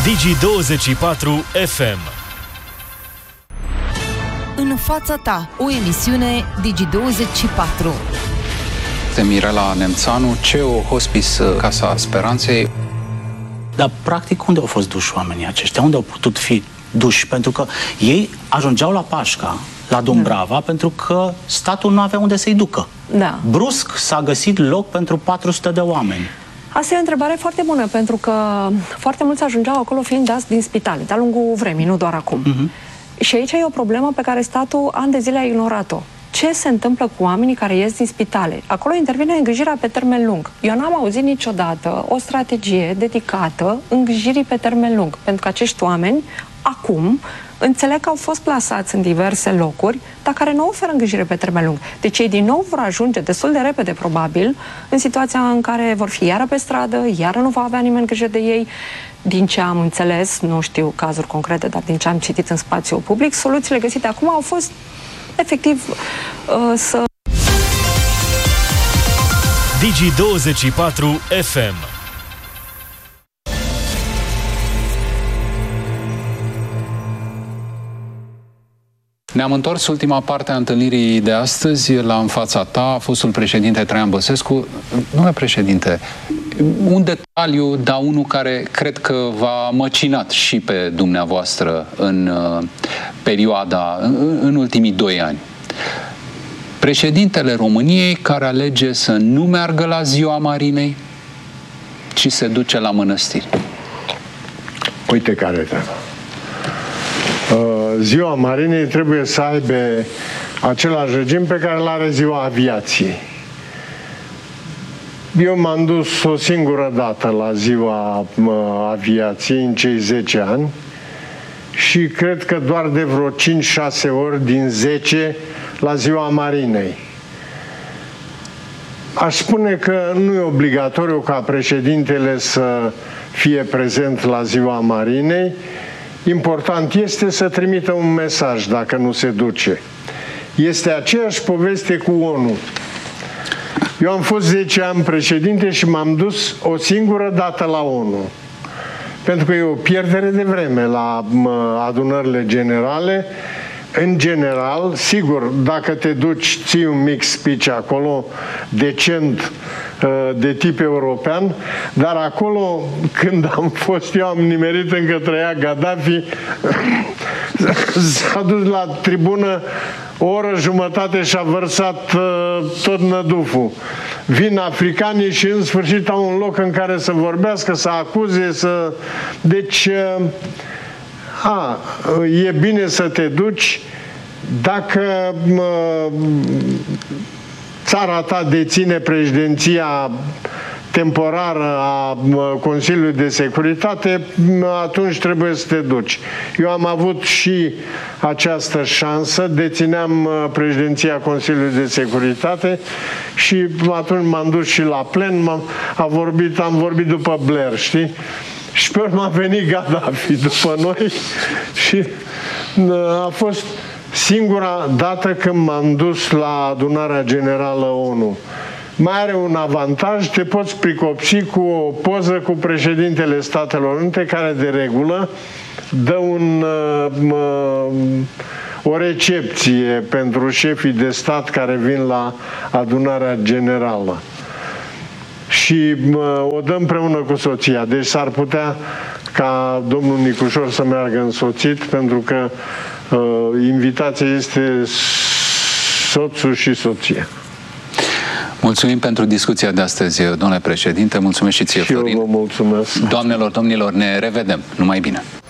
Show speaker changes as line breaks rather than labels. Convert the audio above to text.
Digi24 FM.
În fața ta, o emisiune Digi24.
Mirela Nemțanu, CEO Hospice Casa Speranței.
Dar, practic, unde au fost duși oamenii aceștia? Unde au putut fi duși? Pentru că ei ajungeau la Pașca, la Dumbrava, pentru că statul nu avea unde să-i ducă.
Da.
Brusc s-a găsit loc pentru 400 de oameni.
Asta e o întrebare foarte bună, pentru că foarte mulți ajungeau acolo fiind dați din spitale, de-a lungul vremii, nu doar acum. Și aici e o problemă pe care statul ani de zile a ignorat-o. Ce se întâmplă cu oamenii care ies din spitale? Acolo intervine îngrijirea pe termen lung. Eu n-am auzit niciodată o strategie dedicată îngrijirii pe termen lung, pentru că acești oameni, acum, înțeleg că au fost plasați în diverse locuri, dar care nu oferă îngrijire pe termen lung. Deci ei din nou vor ajunge destul de repede, probabil, în situația în care vor fi iară pe stradă, iară nu va avea nimeni grijă de ei. Din ce am înțeles, nu știu cazuri concrete, dar din ce am citit în spațiul public, soluțiile găsite acum au fost efectiv să...
Digi24 FM.
Ne-am întors ultima parte a întâlnirii de astăzi la În fața ta, fostul președinte Traian Băsescu. Domnule președinte, un detaliu, dar unul care cred că v-a măcinat și pe dumneavoastră în perioada, în ultimii 2 ani. Președintele României care alege să nu meargă la Ziua Marinei, ci se duce la mănăstiri.
Uite care treaba. Ziua Marinei trebuie să aibă același regim pe care îl are Ziua Aviației. Eu m-am dus o singură dată la Ziua Aviației în cei 10 ani și cred că doar de vreo 5-6 ori din 10 la Ziua Marinei. Aș spune că nu e obligatoriu ca președintele să fie prezent la Ziua Marinei. Important este să trimită un mesaj dacă nu se duce. Este aceeași poveste cu ONU. Eu am fost 10 ani președinte și m-am dus o singură dată la ONU. Pentru că e o pierdere de vreme la adunările generale. În general, sigur, dacă te duci, ții un mic speech acolo, decent, de tip european, dar acolo, când am fost eu, am nimerit încă trăia Gaddafi, s-a dus la tribună o oră jumătate și a vărsat tot năduful. Vin africanii și în sfârșit au un loc în care să vorbească, să acuze, să... Deci, e bine să te duci dacă țara ta deține președinția temporară a Consiliului de Securitate, atunci trebuie să te duci. Eu am avut și această șansă, dețineam președinția Consiliului de Securitate și atunci m-am dus și la plen, am vorbit după Blair, știi? Și pe urmă a venit Gaddafi după noi și a fost singura dată când m-am dus la adunarea generală ONU. Mai are un avantaj, te poți pricopsi cu o poză cu președintele Statelor Unite, care de regulă dă o recepție pentru șefii de stat care vin la adunarea generală. Și o dă împreună cu soția. Deci s-ar putea ca domnul Nicușor să meargă însoțit, pentru că invitația este soțul și soția.
Mulțumim pentru discuția de astăzi, domnule președinte. Mulțumesc și ție, Florin.
Și eu vă mulțumesc.
Doamnelor, domnilor, ne revedem. Numai bine!